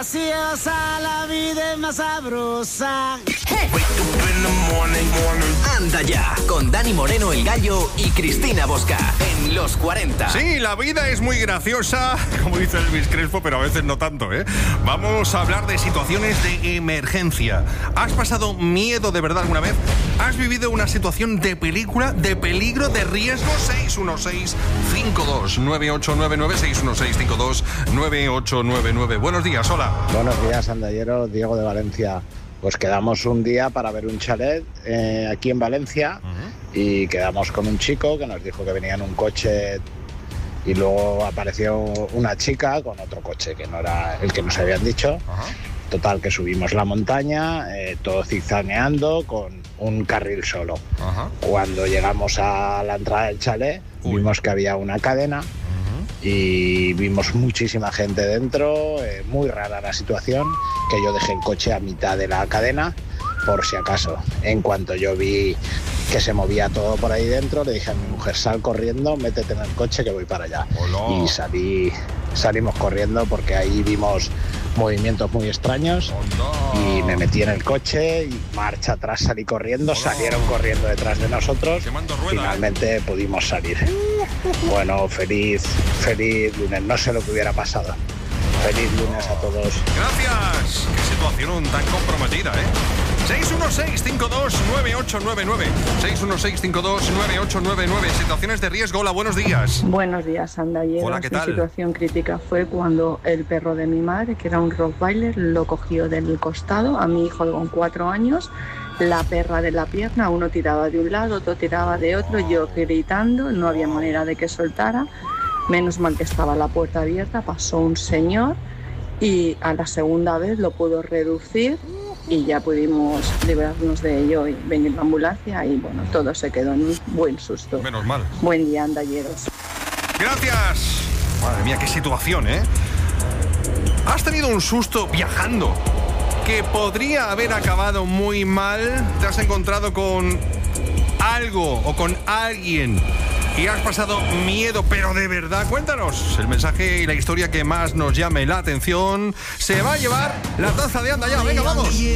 graciosa, la vida es más sabrosa. Anda ya, con Dani Moreno el Gallo y Cristina Bosca en Los 40. Sí, la vida es muy graciosa, como dice Elvis Crespo, pero a veces no tanto, ¿eh? Vamos a hablar de situaciones de emergencia. ¿Has pasado miedo de verdad alguna vez? ¿Has vivido una situación de película, de peligro, de riesgo? 616-529899, 616-529899. Buenos días, hola. Buenos días, andalleros. Diego de Valencia. Pues quedamos un día para ver un chalet aquí en Valencia y quedamos con un chico que nos dijo que venía en un coche y luego apareció una chica con otro coche que no era el que nos habían dicho. Total, que subimos la montaña, todo zigzagueando con un carril solo. Cuando llegamos a la entrada del chalet, vimos que había una cadena y vimos muchísima gente dentro, muy rara la situación, que yo dejé el coche a mitad de la cadena, por si acaso. En cuanto yo vi que se movía todo por ahí dentro, le dije a mi mujer, sal corriendo, métete en el coche que voy para allá. Hola. Y salimos corriendo porque ahí vimos movimientos muy extraños. Hola. Y me metí en el coche y marcha atrás salí corriendo. Hola. Salieron corriendo detrás de nosotros. Quemando ruedas. Finalmente pudimos salir. Bueno, feliz lunes. No sé lo que hubiera pasado. Feliz lunes a todos. Gracias. Qué situación tan comprometida, ¿eh? 616-529899. 616-529899. Situaciones de riesgo. Hola, buenos días. Buenos días, andalleros. Hola, ¿qué tal? Mi situación crítica fue cuando el perro de mi madre, que era un Rottweiler, lo cogió del costado a mi hijo con 4 años. La perra de la pierna, uno tiraba de un lado, otro tiraba de otro, yo gritando, no había manera de que soltara. Menos mal que estaba la puerta abierta, pasó un señor y a la segunda vez lo pudo reducir y ya pudimos librarnos de ello y venir la ambulancia y bueno, todo se quedó en un buen susto. Menos mal. Buen día, andalleros. Gracias. Madre mía, qué situación, ¿eh? ¿Has tenido un susto viajando que podría haber acabado muy mal? ¿Te has encontrado con algo o con alguien y has pasado miedo, pero de verdad? Cuéntanos. El mensaje y la historia que más nos llame la atención se va a llevar la taza de Anda Ya. Venga, vamos.